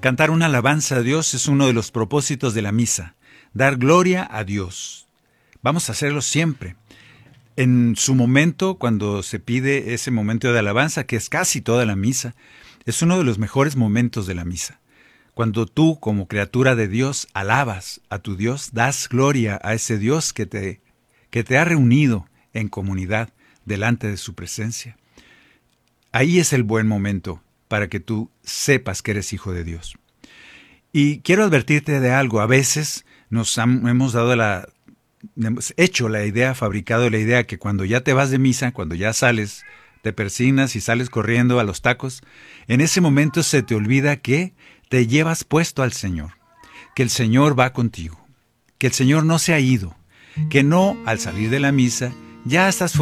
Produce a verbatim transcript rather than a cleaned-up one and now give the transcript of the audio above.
Cantar una alabanza a Dios es uno de los propósitos de la misa, dar gloria a Dios. Vamos a hacerlo siempre. En su momento, cuando se pide ese momento de alabanza, que es casi toda la misa, es uno de los mejores momentos de la misa. Cuando tú, como criatura de Dios, alabas a tu Dios, das gloria a ese Dios que te, que te ha reunido en comunidad delante de su presencia. Ahí es el buen momento para que tú sepas que eres hijo de Dios. Y quiero advertirte de algo. A veces nos han, hemos dado la, hemos hecho la idea, fabricado la idea que cuando ya te vas de misa, cuando ya sales, te persignas y sales corriendo a los tacos, en ese momento se te olvida que te llevas puesto al Señor, que el Señor va contigo, que el Señor no se ha ido, que no al salir de la misa ya estás fuera